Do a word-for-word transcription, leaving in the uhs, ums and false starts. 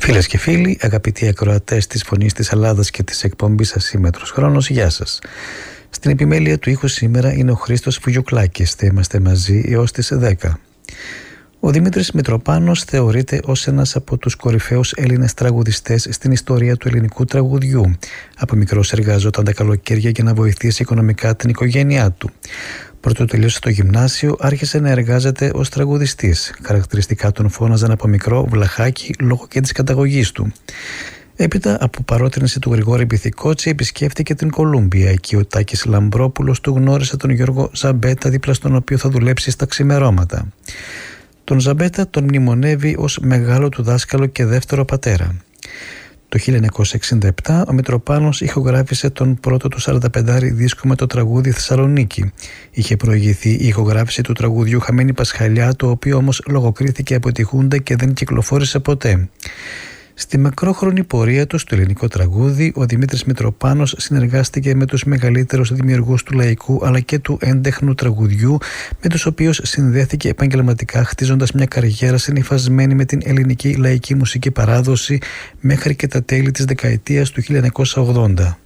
Φίλες και φίλοι, αγαπητοί ακροατές της Φωνής της Ελλάδας και της εκπομπής Ασύμμετρος Χρόνος, γεια σας. Στην επιμέλεια του ήχου σήμερα είναι ο Χρήστος Βουγιουκλάκης. Θα είμαστε μαζί έως τις δέκα. Ο Δημήτρης Μητροπάνος θεωρείται ως ένας από τους κορυφαίους Έλληνες τραγουδιστές στην ιστορία του ελληνικού τραγουδιού. Από μικρός εργαζόταν τα καλοκαίρια για να βοηθήσει οικονομικά την οικογένειά του. Πρώτο τελείωσε το γυμνάσιο, άρχισε να εργάζεται ως τραγουδιστής. Χαρακτηριστικά τον φώναζαν από μικρό Βλαχάκι λόγω και της καταγωγής του. Έπειτα από παρότρινση του Γρηγόρη Μπιθικότσι επισκέφτηκε την Κολούμπια. Εκεί ο Τάκης Λαμπρόπουλος του γνώρισε τον Γιώργο Ζαμπέτα, δίπλα στον οποίο θα δουλέψει στα ξημερώματα. Τον Ζαμπέτα τον μνημονεύει ως μεγάλο του δάσκαλο και δεύτερο πατέρα. Το χίλια εννιακόσια εξήντα επτά ο Μητροπάνος ηχογράφησε τον πρώτο του σαρανταπεντάρι δίσκο με το τραγούδι Θεσσαλονίκη. Είχε προηγηθεί η ηχογράφηση του τραγουδιού Χαμένη Πασχαλιά, το οποίο όμως λογοκρίθηκε από τη Χούντα και δεν κυκλοφόρησε ποτέ. Στη μακρόχρονη πορεία του στο ελληνικό τραγούδι, ο Δημήτρης Μητροπάνος συνεργάστηκε με τους μεγαλύτερους δημιουργούς του λαϊκού αλλά και του έντεχνου τραγουδιού, με τους οποίους συνδέθηκε επαγγελματικά, χτίζοντας μια καριέρα συνυφασμένη με την ελληνική λαϊκή μουσική παράδοση μέχρι και τα τέλη της δεκαετίας του χίλια εννιακόσια ογδόντα.